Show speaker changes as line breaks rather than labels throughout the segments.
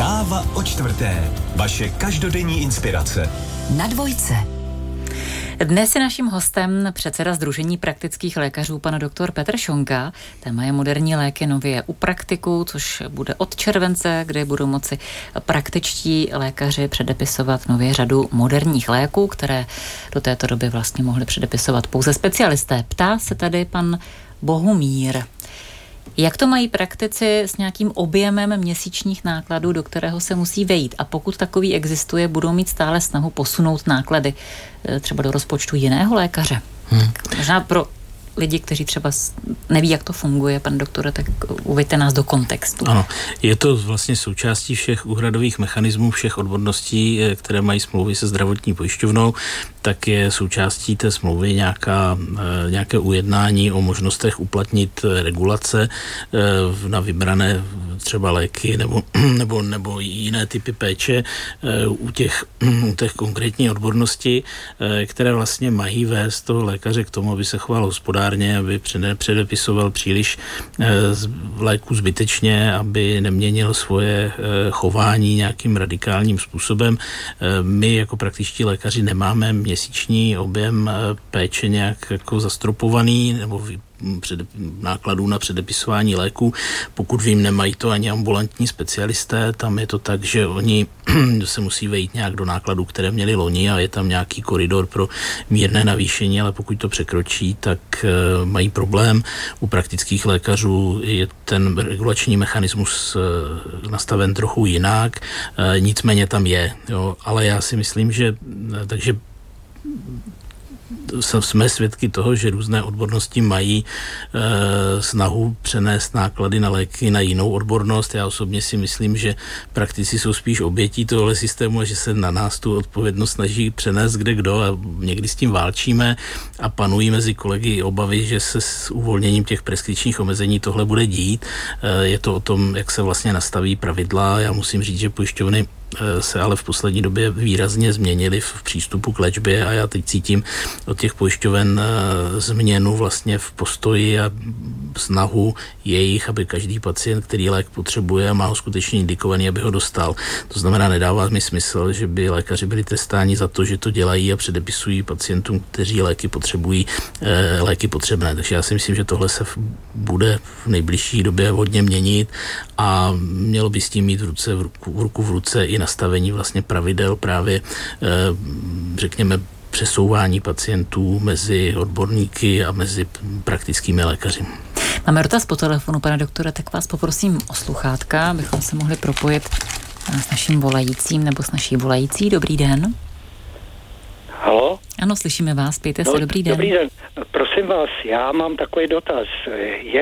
Káva o čtvrté. Vaše každodenní inspirace.
Na Dvojce. Dnes je naším hostem předseda Sdružení praktických lékařů, pan doktor Petr Šonka. Téma je moderní léky nově u praktiků, což bude od července, kdy budou moci praktičtí lékaři předepisovat nově řadu moderních léků, které do této doby vlastně mohli předepisovat pouze specialisté. Ptá se tady pan Bohumír. Jak to mají praktici s nějakým objemem měsíčních nákladů, do kterého se musí vejít? A pokud takový existuje, budou mít stále snahu posunout náklady třeba do rozpočtu jiného lékaře? Možná pro lidi, kteří třeba neví, jak to funguje, pan doktore, tak uveďte nás do kontextu.
Ano, je to vlastně součástí všech úhradových mechanismů, všech odborností, které mají smlouvy se zdravotní pojišťovnou, tak je součástí té smlouvy nějaké ujednání o možnostech uplatnit regulace na vybrané třeba léky nebo jiné typy péče u těch konkrétní odbornosti, které vlastně mají vést toho lékaře k tomu, aby se choval hospodárně, aby předepisoval příliš léků zbytečně, aby neměnil svoje chování nějakým radikálním způsobem. My jako praktičtí lékaři nemáme měsíční objem péče nějak jako zastropovaný nebo nákladů na předepisování léků. Pokud vím, nemají to ani ambulantní specialisté, tam je to tak, že oni se musí vejít nějak do nákladů, které měli loni a je tam nějaký koridor pro mírné navýšení, ale pokud to překročí, tak mají problém. U praktických lékařů je ten regulační mechanismus nastaven trochu jinak, nicméně tam je, jo, ale já si myslím, že takže jsme svědky toho, že různé odbornosti mají snahu přenést náklady na léky na jinou odbornost. Já osobně si myslím, že praktici jsou spíš obětí tohoto systému a že se na nás tu odpovědnost snaží přenést kdo a někdy s tím válčíme a panují mezi kolegy obavy, že se s uvolněním těch preskripčních omezení tohle bude dít. Je to o tom, jak se vlastně nastaví pravidla. Já musím říct, že pojišťovny se ale v poslední době výrazně změnily v přístupu k léčbě a já teď cítím od těch pojišťoven změnu vlastně v postoji a snahu jejich, aby každý pacient, který lék potřebuje a má ho skutečně indikovaný, aby ho dostal. To znamená, nedává mi smysl, že by lékaři byli trestáni za to, že to dělají a předepisují pacientům, kteří léky potřebují, léky potřebné. Takže já si myslím, že tohle se bude v nejbližší době hodně měnit a mělo by s tím mít ruku v ruce i nastavení vlastně pravidel právě, řekněme, přesouvání pacientů mezi odborníky a mezi praktickými lékaři.
Máme dotaz po telefonu, pane doktore, tak vás poprosím o sluchátka, abychom se mohli propojit s naším volajícím nebo s naší volající. Dobrý den.
Halo?
Ano, slyšíme vás, pějte se, dobrý den.
Dobrý den. Prosím vás, já mám takový dotaz. Je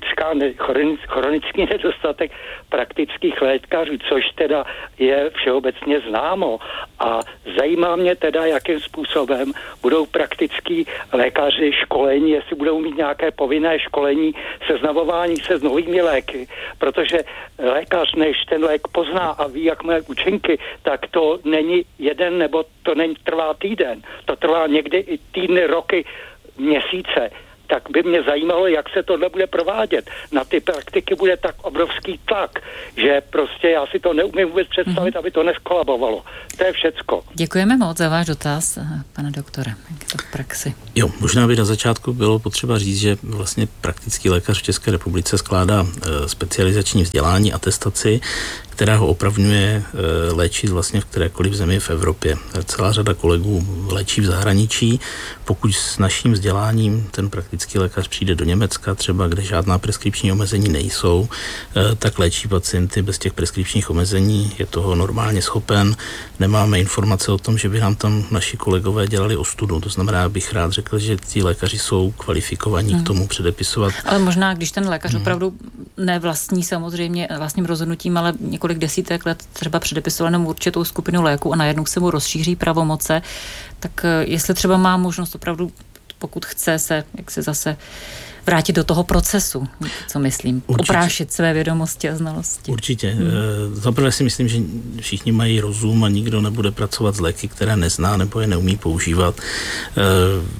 chronický nedostatek praktických lékařů, což teda je všeobecně známo. A zajímá mě teda, jakým způsobem budou praktický lékaři školení, jestli budou mít nějaké povinné školení, seznamování se s novými léky, protože lékař, než ten lék pozná a ví, jak má účinky, tak to není jeden nebo to není trvá týden. To trvá někdy i týdny, roky, měsíce. Tak by mě zajímalo, jak se tohle bude provádět. Na ty praktiky bude tak obrovský tlak, že prostě já si to neumím vůbec představit, aby to neskolabovalo. To je všecko.
Děkujeme moc za váš dotaz, pane doktore. Jak je to v praxi?
Jo, možná by na začátku bylo potřeba říct, že vlastně praktický lékař v České republice skládá specializační vzdělání, atestaci, která ho opravňuje léčit vlastně v kterékoliv zemi v Evropě. Celá řada kolegů léčí v zahraničí. Pokud s naším vzděláním ten praktický lékař přijde do Německa, třeba kde žádná preskripční omezení nejsou, tak léčí pacienty bez těch preskripčních omezení, je toho normálně schopen. Nemáme informace o tom, že by nám tam naši kolegové dělali ostudu. To znamená, bych rád řekl, že ti lékaři jsou kvalifikovaní k tomu předepisovat.
Ale možná, když ten lékař opravdu nevlastní samozřejmě vlastním rozhodnutím, ale několik desítek let třeba předepisoval jenom určitou skupinu léků a najednou se mu rozšíří pravomoce, tak jestli třeba má možnost opravdu, pokud chce se, jak se zase vrátit do toho procesu, co myslím, oprášit své vědomosti a znalosti.
Určitě. Zaprvé si myslím, že všichni mají rozum a nikdo nebude pracovat s léky, které nezná nebo je neumí používat.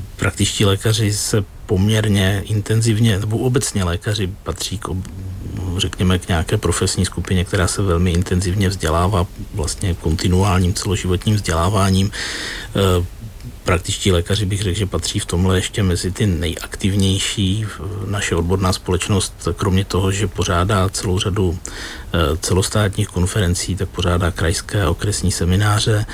Praktičtí lékaři se poměrně intenzivně, nebo obecně lékaři patří k řekněme, k nějaké profesní skupině, která se velmi intenzivně vzdělává vlastně kontinuálním celoživotním vzděláváním. Praktičtí lékaři bych řekl, že patří v tomhle ještě mezi ty nejaktivnější. Naše odborná společnost, kromě toho, že pořádá celou řadu celostátních konferencí, tak pořádá krajské a okresní semináře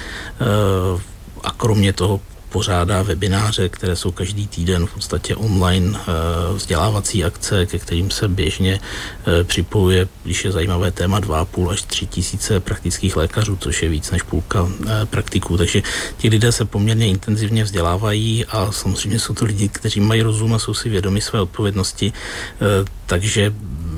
a kromě toho pořádá webináře, které jsou každý týden v podstatě online vzdělávací akce, ke kterým se běžně připojuje, když je zajímavé téma, 2,5 až 3 tisíce praktických lékařů, což je víc než půlka praktiků. Takže ti lidé se poměrně intenzivně vzdělávají a samozřejmě jsou to lidi, kteří mají rozum a jsou si vědomi své odpovědnosti, takže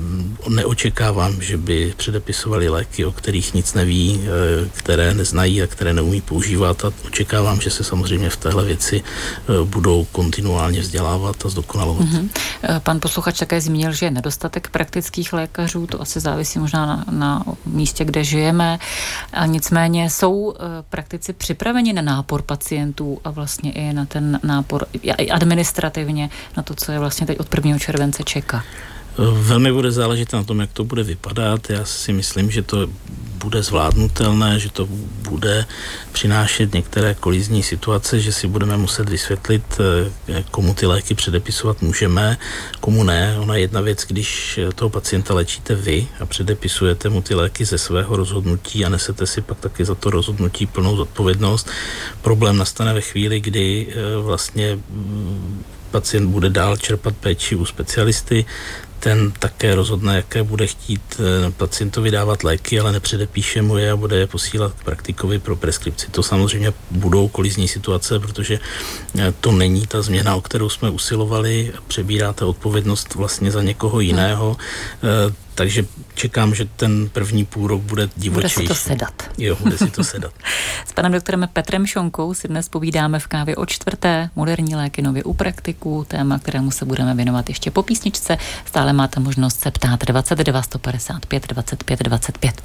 neočekávám, že by předepisovali léky, o kterých nic neví, které neznají a které neumí používat, a očekávám, že se samozřejmě v téhle věci budou kontinuálně vzdělávat a zdokonalovat.
Pan posluchač také zmínil, že je nedostatek praktických lékařů, to asi závisí možná na místě, kde žijeme, a nicméně jsou praktici připraveni na nápor pacientů a vlastně i na ten nápor i administrativně, na to, co je vlastně teď od 1. července čeká.
Velmi bude záležet na tom, jak to bude vypadat. Já si myslím, že to bude zvládnutelné, že to bude přinášet některé kolizní situace, že si budeme muset vysvětlit, komu ty léky předepisovat můžeme, komu ne. Ona je jedna věc, když toho pacienta léčíte vy a předepisujete mu ty léky ze svého rozhodnutí a nesete si pak taky za to rozhodnutí plnou zodpovědnost. Problém nastane ve chvíli, kdy vlastně pacient bude dál čerpat péči u specialisty, ten také rozhodne, jaké bude chtít pacientovi dávat léky, ale nepředepíše mu je a bude je posílat k praktikovi pro preskripci. To samozřejmě budou kolizní situace, protože to není ta změna, o kterou jsme usilovali, přebíráte odpovědnost vlastně za někoho jiného, takže čekám, že ten první půlrok bude divočejší.
Bude si to sedat.
Jo, bude si to sedat.
S panem doktorem Petrem Šonkou si dnes povídáme v kávě o 4. Moderní léky nově u praktiků, téma, kterému se budeme věnovat ještě po písničce. Stále máte možnost se ptát 22 155 25 25.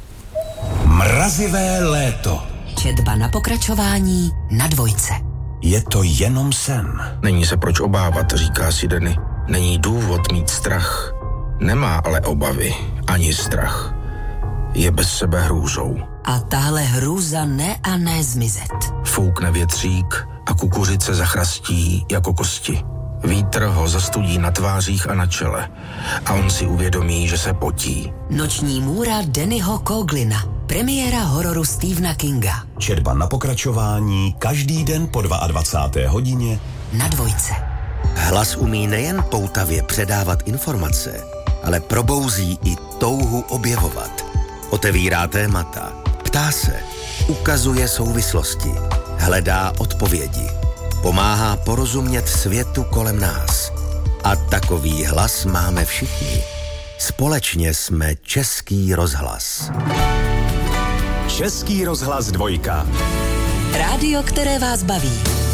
Mrazivé léto.
Četba na pokračování na Dvojce.
Je to jenom sen.
Není se proč obávat, říká si Denny. Není důvod mít strach. Nemá ale obavy, ani strach. Je bez sebe hrůzou.
A tahle hrůza ne a ne zmizet.
Foukne větřík a kukuřice zachrastí jako kosti. Vítr ho zastudí na tvářích a na čele. A on si uvědomí, že se potí.
Noční můra Dannyho Coglina. Premiéra hororu Stephena Kinga.
Četba na pokračování každý den po 22. hodině
na Dvojce.
Hlas umí nejen poutavě předávat informace, ale probouzí i touhu objevovat. Otevírá témata, ptá se, ukazuje souvislosti, hledá odpovědi, pomáhá porozumět světu kolem nás. A takový hlas máme všichni. Společně jsme Český rozhlas.
Český rozhlas 2.
Rádio, které vás baví.